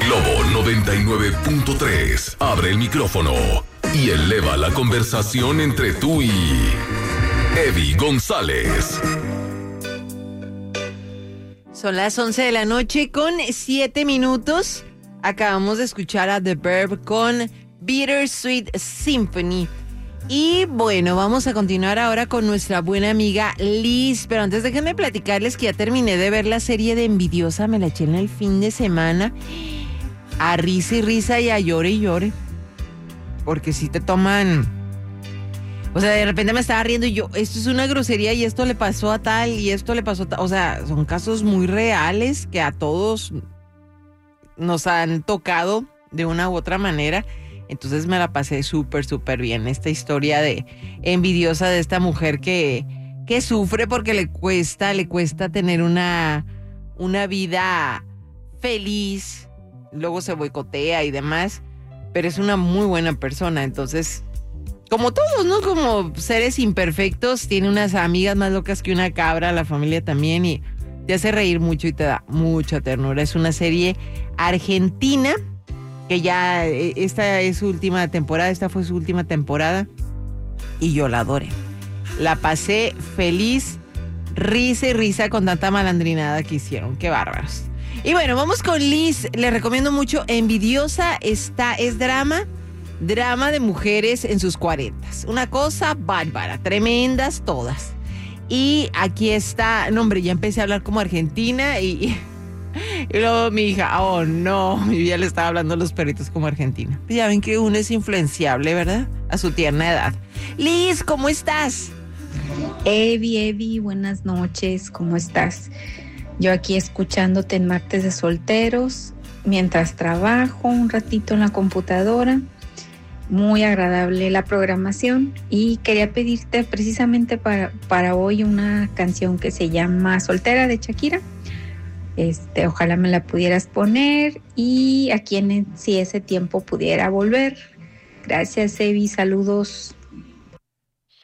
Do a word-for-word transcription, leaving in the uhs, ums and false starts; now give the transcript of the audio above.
Globo noventa y nueve punto tres. Abre el micrófono y eleva la conversación entre tú y Eddie González. Son las once de la noche con siete minutos. Acabamos de escuchar a The Verb con Bittersweet Symphony. Y bueno, vamos a continuar ahora con nuestra buena amiga Liz. Pero antes déjenme platicarles que ya terminé de ver la serie de Envidiosa. Me la eché en el fin de semana. A risa y risa y a llore y llore. Porque si te toman... O sea, de repente me estaba riendo y yo, esto es una grosería y esto le pasó a tal y esto le pasó a tal. O sea, son casos muy reales que a todos nos han tocado de una u otra manera. Entonces me la pasé súper, súper bien. Esta historia de envidiosa de esta mujer que, que sufre porque le cuesta, le cuesta tener una, una vida feliz. Luego se boicotea y demás. Pero es una muy buena persona. Entonces, como todos, ¿no? Como seres imperfectos. Tiene unas amigas más locas que una cabra, la familia también. Y te hace reír mucho y te da mucha ternura. Es una serie argentina. Que ya esta es su última temporada, esta fue su última temporada y yo la adoré. La pasé feliz, risa y risa con tanta malandrinada que hicieron, qué bárbaros. Y bueno, vamos con Liz, le recomiendo mucho Envidiosa, está, es drama, drama de mujeres en sus cuarentas. Una cosa bárbara, tremendas todas. Y aquí está, no hombre, ya empecé a hablar como argentina y... Y luego mi hija, oh no, yo ya le estaba hablando a los perritos como argentina. Ya ven que uno es influenciable, ¿verdad? A su tierna edad. Liz, ¿cómo estás? Evi, Evi, buenas noches, ¿cómo estás? Yo aquí escuchándote en Martes de Solteros, mientras trabajo un ratito en la computadora. Muy agradable la programación y quería pedirte precisamente para, para hoy una canción que se llama Soltera de Shakira. Este, ojalá me la pudieras poner y a quien si ese tiempo pudiera volver. Gracias, Evi, saludos.